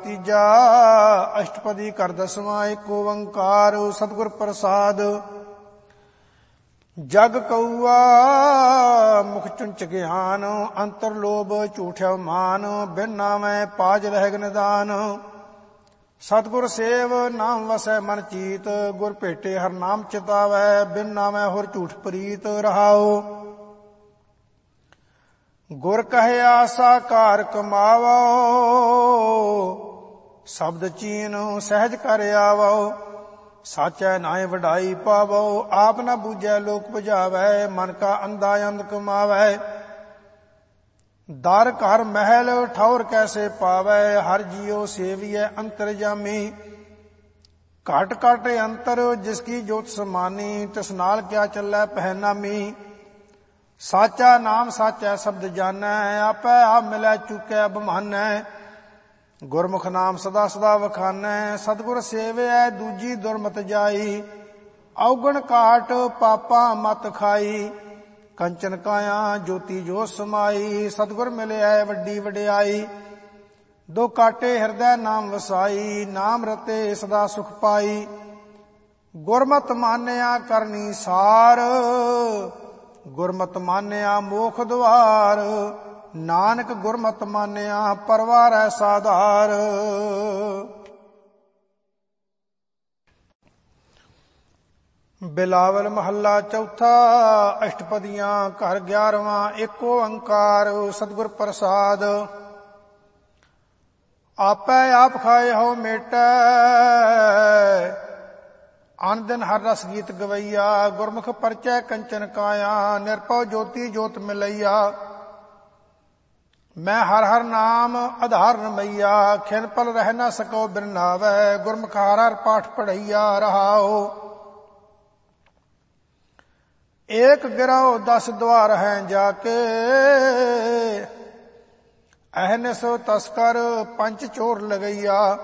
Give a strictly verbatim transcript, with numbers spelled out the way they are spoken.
ਤੀਜਾ ਅਸ਼ਟਪਦੀ ਕਰ ਦਸਵਾਂ। ਏਕ ਓੰਕਾਰ ਸਤਿਗੁਰ ਪ੍ਰਸਾਦ। ਜਗ ਕਊਆ ਮੁਖ ਚੁੰਚ ਗਿਆਨ, ਅੰਤਰ ਲੋਭ ਝੂਠਿਆ ਮਾਨ, ਬਿਨ ਨਾਮੈ ਪਾਜ ਰਹਿ ਨਿਦਾਨ। ਸਤਿਗੁਰ ਸੇਵ ਨਾਮ ਵਸੈ ਮਨ ਚੀਤ, ਗੁਰ ਭੇਟੇ ਹਰ ਨਾਮ ਚਿਤਾਵੈ, ਬਿਨ ਨਾਮੈ ਹੋਰ ਝੂਠ ਪ੍ਰੀਤ। ਰਹਾਉ ਗੁਰ ਕਹੇ ਆਸਾ ਕਾਰ ਕਮਾਵੋ, ਸ਼ਬਦ ਚੀਨ ਸਹਿਜ ਕਰ ਆਵੋ। ਸਾਚੈ ਨਾਏ ਵਡਾਈ ਪਾਵੋ, ਆਪ ਨਾ ਬੂਝੈ ਲੋਕ ਬੁਝਾਵੈ, ਮਨ ਕਾ ਅੰਧਾ ਅੰਧ ਕਮਾਵੈ। ਦਰ ਘਰ ਮਹਿਲ ਠੌਰ ਕੈਸੇ ਪਾਵੈ, ਹਰ ਜੀਉ ਸੇਵੀਐ ਅੰਤਰਜਾਮੀ। ਘਟ ਘਟ ਅੰਤਰ ਜਿਸ ਕੀ ਜੋਤ ਸਮਾਨੀ, ਤਿਸ ਨਾਲ ਕਿਆ ਚੱਲੈ ਪਹਿਨਾਮੀ। ਸਾਚਾ ਨਾਮ ਸਾਚੈ ਸ਼ਬਦ ਜਾਣੈ, ਆਪੈ ਆਪ ਮਿਲੈ ਚੁਕੈ ਬਮਾਨੈ। ਗੁਰਮੁਖ ਨਾਮ ਸਦਾ ਸਦਾ ਵਖਾਨੈ, ਸਤਿਗੁਰ ਸੇਵਿਐ ਦੂਜੀ ਦੁਰਮਤ ਜਾਈ। ਔਗਣ ਕਾਟ ਪਾਪਾ ਮਤ ਖਾਈ, ਕੰਚਨ ਕਾਇਆ ਜੋਤੀ ਜੋ ਸਮਾਈ। ਸਤਿਗੁਰ ਮਿਲਿਐ ਵੱਡੀ ਵਡਿਆਈ, ਦੋ ਕਾਟੇ ਹਿਰਦੈ ਨਾਮ ਵਸਾਈ। ਨਾਮ ਰਤੇ ਸਦਾ ਸੁਖ ਪਾਈ, ਗੁਰਮਤਿ ਮਾਨਿਆ ਕਰਨੀ ਸਾਰ। ਗੁਰਮਤਿ ਮਾਨਿਆ ਮੋਖ ਦੁਆਰ, ਨਾਨਕ ਗੁਰਮਤਿ ਮਾਨਿਆ ਪਰਵਾਰੈ ਸਾਧਾਰ। ਬਿਲਾਵਲ ਮਹੱਲਾ ਚੌਥਾ। ਅਸ਼ਟਪਦੀਆਂ ਘਰ ਗਿਆਰਵਾਂ। ਏਕ ਓੰਕਾਰ ਸਤਿਗੁਰ ਪ੍ਰਸਾਦ। ਆਪੈ ਆਪ ਖਾਏ ਹੋ ਮੇਟੈ, ਅਨ ਦਿਨ ਹਰ ਰਸ ਗੀਤ ਗਵਈਆ। ਗੁਰਮੁਖ ਪਰਚੈ ਕੰਚਨ ਕਾਇਆ, ਨਿਰਭਉ ਜੋਤੀ ਜੋਤ ਮਿਲਈਆ। ਮੈਂ ਹਰ ਹਰ ਨਾਮ ਆਧਾਰ ਰਮਈਆ, ਖਿਨ ਪਲ ਰਹਿ ਨਾ ਸਕੋ ਬਿਨ ਨਾਵੈ। ਗੁਰਮੁਖ ਹਰ ਹਰ ਪਾਠ ਪੜ੍ਹਈਆ। ਰਹਾਉ ਏਕ ਗਿਰਹੁ ਦਸ ਦੁਆਰ ਹੈ ਜਾਕੇ, ਅਹਨਿਸ ਤਸਕਰ ਪੰਚ ਚੋਰ ਲਗਈਆ।